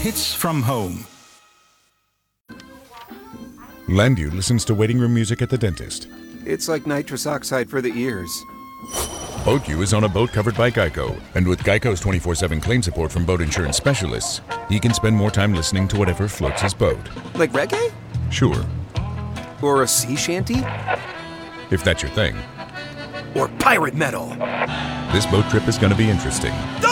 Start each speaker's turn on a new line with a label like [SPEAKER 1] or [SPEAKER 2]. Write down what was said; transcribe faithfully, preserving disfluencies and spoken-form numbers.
[SPEAKER 1] Hits from home.
[SPEAKER 2] Landu listens to waiting room music at the dentist.
[SPEAKER 3] It's like nitrous oxide for the ears.
[SPEAKER 2] BoatU is on a boat covered by Geico, and with Geico's twenty-four seven claim support from boat insurance specialists, he can spend more time listening to whatever floats his boat.
[SPEAKER 3] Like reggae?
[SPEAKER 2] Sure.
[SPEAKER 3] Or a sea shanty?
[SPEAKER 2] If that's your thing.
[SPEAKER 3] Or pirate metal?
[SPEAKER 2] This boat trip is going to be interesting.